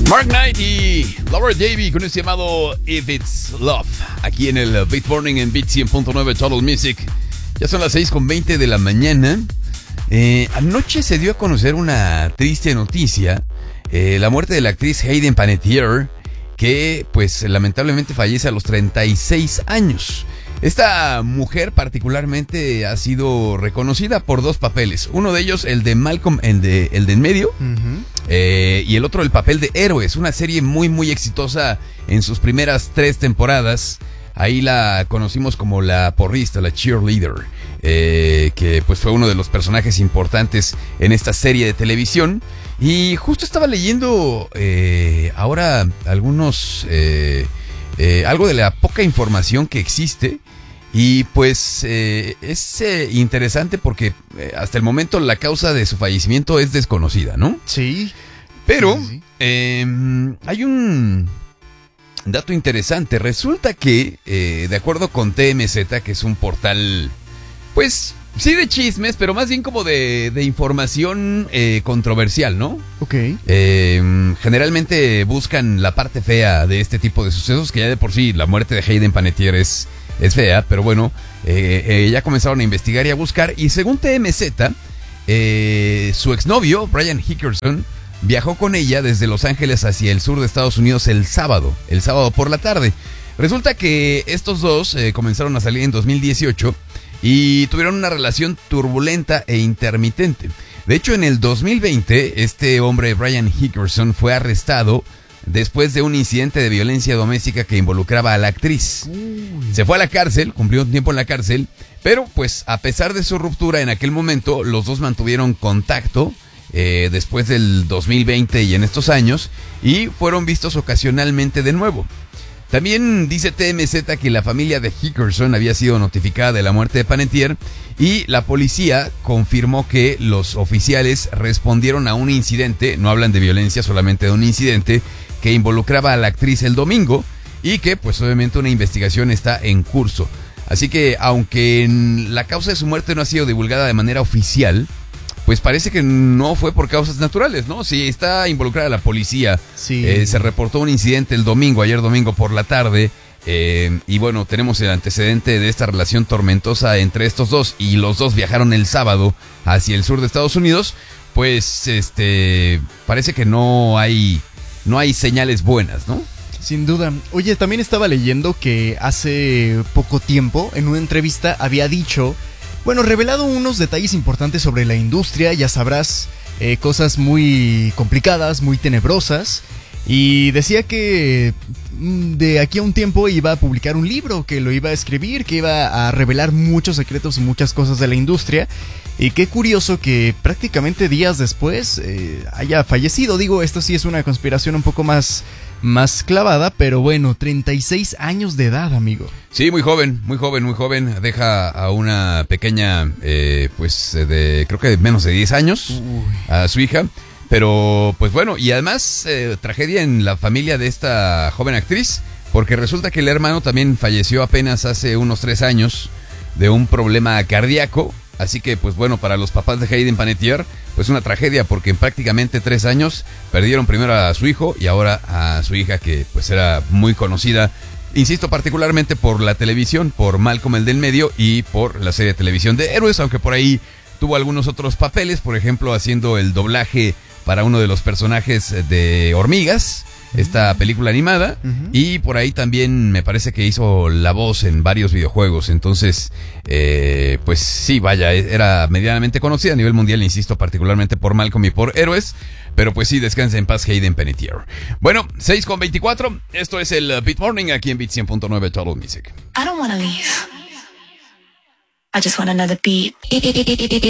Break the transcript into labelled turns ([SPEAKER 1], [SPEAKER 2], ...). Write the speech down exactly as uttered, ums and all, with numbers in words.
[SPEAKER 1] Mark Knight y Laura Davey con este llamado If It's Love, aquí en el Beat Morning en Beat cien punto nueve Total Music. Ya son las seis con veinte de la mañana. Eh, anoche se dio a conocer una triste noticia, eh, la muerte de la actriz Hayden Panettiere, que pues lamentablemente fallece a los treinta y seis años. Esta mujer particularmente ha sido reconocida por dos papeles. Uno de ellos, el de Malcolm, el de, el de en medio, uh-huh. eh, y el otro, el papel de Héroes, una serie muy muy exitosa en sus primeras tres temporadas. Ahí la conocimos como la porrista, la cheerleader, eh, que pues fue uno de los personajes importantes en esta serie de televisión. Y justo estaba leyendo eh, ahora algunos... Eh, eh, algo de la poca información que existe. Y pues eh, es eh, interesante porque eh, hasta el momento la causa de su fallecimiento es desconocida, ¿no?
[SPEAKER 2] Sí.
[SPEAKER 1] Pero
[SPEAKER 2] sí, sí.
[SPEAKER 1] Eh, hay un dato interesante. Resulta que, eh, de acuerdo con T M Z, que es un portal, pues, sí de chismes, pero más bien como de, de información eh, controversial, ¿no?
[SPEAKER 2] Ok.
[SPEAKER 1] Eh, generalmente buscan la parte fea de este tipo de sucesos, que ya de por sí la muerte de Hayden Panettiere es... Es fea, pero bueno, eh, eh, ya comenzaron a investigar y a buscar. Y según T M Z, eh, su exnovio, Brian Hickerson, viajó con ella desde Los Ángeles hacia el sur de Estados Unidos el sábado, el sábado por la tarde. Resulta que estos dos eh, comenzaron a salir en dos mil dieciocho y tuvieron una relación turbulenta e intermitente. De hecho, en el dos mil veinte, este hombre, Brian Hickerson, fue arrestado después de un incidente de violencia doméstica que involucraba a la actriz. Uy. Se fue a la cárcel, cumplió un tiempo en la cárcel, pero pues a pesar de su ruptura en aquel momento, los dos mantuvieron contacto eh, después del dos mil veinte y en estos años, y fueron vistos ocasionalmente de nuevo. También dice T M Z que la familia de Hickerson había sido notificada de la muerte de Panettiere y la policía confirmó que los oficiales respondieron a un incidente, no hablan de violencia, solamente de un incidente que involucraba a la actriz el domingo y que pues obviamente una investigación está en curso. Así que aunque la causa de su muerte no ha sido divulgada de manera oficial, pues parece que no fue por causas naturales, ¿no? Si está involucrada la policía,
[SPEAKER 2] sí.
[SPEAKER 1] eh, se reportó un incidente el domingo, ayer domingo por la tarde, eh, y bueno, tenemos el antecedente de esta relación tormentosa entre estos dos, y los dos viajaron el sábado hacia el sur de Estados Unidos, pues este parece que no hay, no hay señales buenas, ¿no?
[SPEAKER 2] Sin duda. Oye, también estaba leyendo que hace poco tiempo, en una entrevista, había dicho... Bueno, revelado unos detalles importantes sobre la industria, ya sabrás, eh, cosas muy complicadas, muy tenebrosas, y decía que de aquí a un tiempo iba a publicar un libro, que lo iba a escribir, que iba a revelar muchos secretos y muchas cosas de la industria, y qué curioso que prácticamente días después eh, haya fallecido. Digo, esto sí es una conspiración un poco más... más clavada, pero bueno, treinta y seis años de edad, amigo.
[SPEAKER 1] Sí, muy joven, muy joven, muy joven. Deja a una pequeña, eh, pues, de creo que de menos de diez años, Uy. a su hija. Pero, pues bueno, y además, eh, tragedia en la familia de esta joven actriz, porque resulta que el hermano también falleció apenas hace unos tres años de un problema cardíaco. Así que, pues bueno, para los papás de Hayden Panettiere, pues una tragedia, porque en prácticamente tres años perdieron primero a su hijo y ahora a su hija, que pues era muy conocida, insisto, particularmente por la televisión, por Malcolm el del medio y por la serie de televisión de Héroes, aunque por ahí tuvo algunos otros papeles, por ejemplo, haciendo el doblaje para uno de los personajes de Hormigas, esta película animada, uh-huh. y por ahí también me parece que hizo la voz en varios videojuegos. Entonces, eh, pues sí, vaya, era medianamente conocida a nivel mundial, insisto, particularmente por Malcolm y por Héroes, pero pues sí, descansa en paz Hayden Panettiere. Bueno, seis con veinticuatro, esto es el Beat Morning aquí en Beat cien punto nueve Total Music.
[SPEAKER 3] I don't wanna leave. I just want another beat.